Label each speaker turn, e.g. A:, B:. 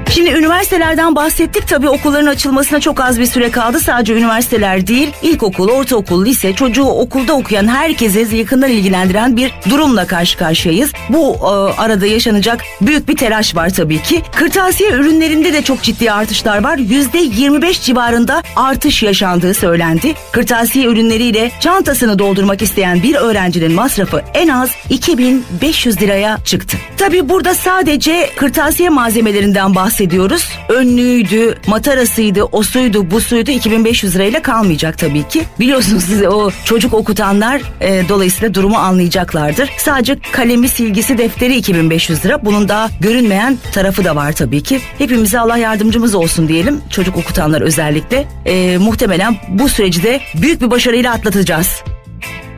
A: Şimdi üniversitelerden bahsettik. Tabii okulların açılmasına çok az bir süre kaldı. Sadece üniversiteler değil, ilkokul, ortaokul, lise, çocuğu okulda okuyan herkese yakından ilgilendiren bir durumla karşı karşıyayız. Bu arada yaşanacak büyük bir telaş var tabii ki. Kırtasiye ürünlerinde de çok ciddi artışlar var. %25 civarında artış yaşandığı söylendi. Kırtasiye ürünleriyle çantasını doldurmak isteyen bir öğrencinin masrafı en az 2.500 liraya çıktı. Tabii burada sadece kırtasiye malzemelerinden bahsediyoruz. Önlüğüydü, matarasıydı, o suydu, bu suydu, 2.500 lirayla kalmayacak tabii ki. Biliyorsunuz size o çocuk okutanlar dolayısıyla durumu anlayacaklardır. Sadece kalemi, silgisi, defteri 2.500 lira. Bunun daha görünmeyen tarafı da var tabii ki. Hepimize Allah yardımcımız olsun diyelim. Çocuk okutanlar özellikle. Muhtemelen bu süreci de büyük bir başarıyla atlatacağız.